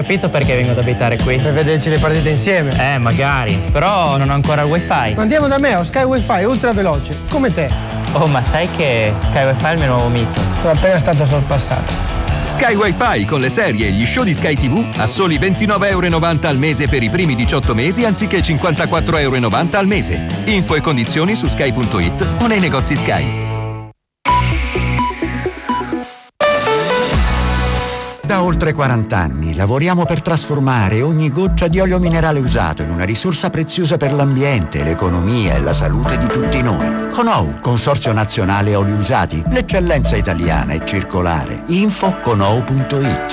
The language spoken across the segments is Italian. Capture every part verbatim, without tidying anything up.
capito perché vengo ad abitare qui. Per vederci le partite insieme. Eh, magari. Però non ho ancora il wifi. Ma andiamo da me, ho Sky Wi-Fi ultra veloce, come te. Oh, ma sai che Sky Wi-Fi è il mio nuovo mito? Sono appena stato sorpassato. Sky Wi-Fi con le serie e gli show di Sky tivù a soli ventinove virgola novanta euro al mese per i primi diciotto mesi anziché cinquantaquattro virgola novanta euro al mese. Info e condizioni su sky punto it o nei negozi Sky. Da oltre quaranta anni lavoriamo per trasformare ogni goccia di olio minerale usato in una risorsa preziosa per l'ambiente, l'economia e la salute di tutti noi. Conou, Consorzio Nazionale Oli Usati, l'eccellenza italiana è circolare. Info conou punto it.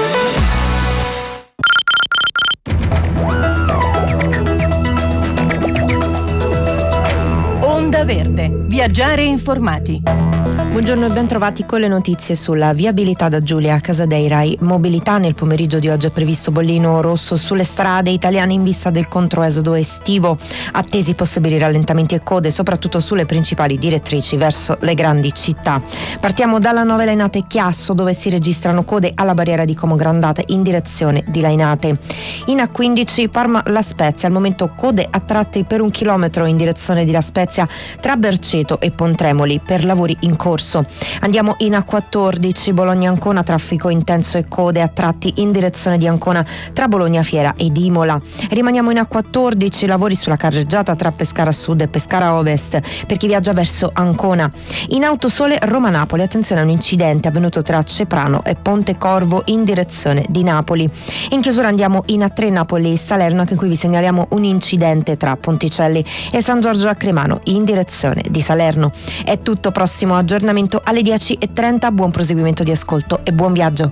Onda Verde, viaggiare informati. Buongiorno e ben trovati con le notizie sulla viabilità da Giulia a Casadeirai. Mobilità: nel pomeriggio di oggi è previsto bollino rosso sulle strade italiane in vista del controesodo estivo. Attesi possibili rallentamenti e code soprattutto sulle principali direttrici verso le grandi città. Partiamo dalla Nove Lainate Chiasso, dove si registrano code alla barriera di Como Grandate in direzione di Lainate. In A quindici Parma La Spezia, al momento code a tratti per un chilometro in direzione di La Spezia tra Berceto e Pontremoli per lavori in corso. Andiamo in A quattordici Bologna Ancona, traffico intenso e code a tratti in direzione di Ancona tra Bologna Fiera ed Imola. Rimaniamo in A quattordici, lavori sulla carreggiata tra Pescara Sud e Pescara Ovest per chi viaggia verso Ancona. In Autosole Roma-Napoli, attenzione a un incidente avvenuto tra Ceprano e Ponte Corvo in direzione di Napoli. In chiusura andiamo in A tre Napoli-Salerno, anche qui vi segnaliamo un incidente tra Ponticelli e San Giorgio a Cremano in direzione di Salerno. È tutto, prossimo aggiornamento alle dieci e trenta. Buon proseguimento di ascolto e buon viaggio.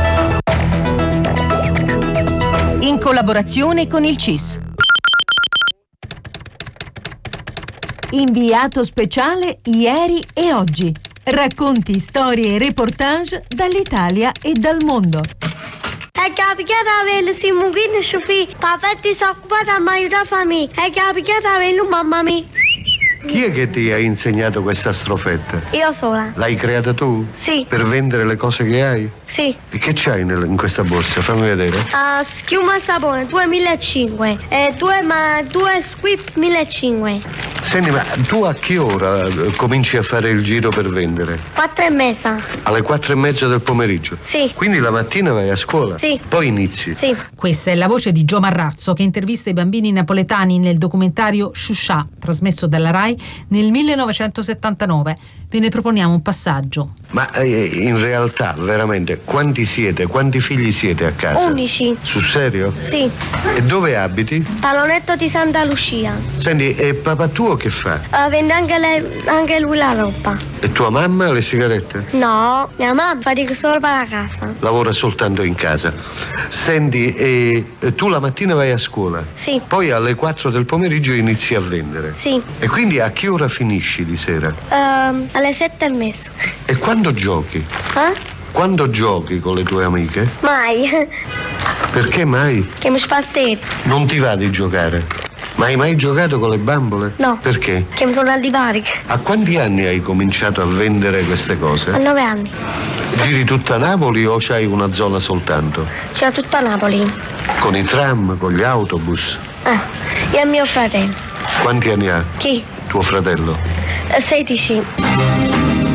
In collaborazione con il C I S. Inviato speciale ieri e oggi. Racconti, storie e reportage dall'Italia e dal mondo. È capitato averlo siamo quindi sciupi. Papà ti si occupa da mi aiuta a famiglia. È capitato averlo mamma mia. Chi è che ti ha insegnato questa strofetta? Io sola. L'hai creata tu? Sì. Per vendere le cose che hai? Sì. E che c'hai nel- in questa borsa? Fammi vedere. Uh, schiuma e sapone duemilacinquecento e due, ma, due squip millecinquecento. Senti, ma tu a che ora eh, cominci a fare il giro per vendere? Quattro e mezza. Alle quattro e mezza del pomeriggio? Sì. Quindi la mattina vai a scuola? Sì. Poi inizi? Sì. Questa è la voce di Gio Marrazzo, che intervista i bambini napoletani nel documentario Shusha, trasmesso dalla Rai nel millenovecentosettantanove. Ve ne proponiamo un passaggio. Ma eh, in realtà, veramente, quanti siete? Quanti figli siete a casa? Undici. Sul serio? Sì. E dove abiti? Palonetto di Santa Lucia. Senti, e papà tuo che fa? Uh, vende anche, lei, anche lui la roba. E tua mamma le sigarette? No, mia mamma fa di solo per la casa. Lavora soltanto in casa. Senti, e, e tu la mattina vai a scuola? Sì. Poi alle quattro del pomeriggio inizi a vendere? Sì. E quindi a che ora finisci di sera? Uh, alle sette e mezzo. E quando giochi? Eh? Quando giochi con le tue amiche? Mai. Perché mai? Che mi spazzeri. Non ti va di giocare? Ma hai mai giocato con le bambole? No. Perché? Che mi sono al di pariche. A quanti anni hai cominciato a vendere queste cose? A nove anni. Giri tutta Napoli o c'hai una zona soltanto? C'è tutta Napoli. Con i tram, con gli autobus? Ah, io e mio fratello. Quanti anni ha? Chi? Tuo fratello? sedici.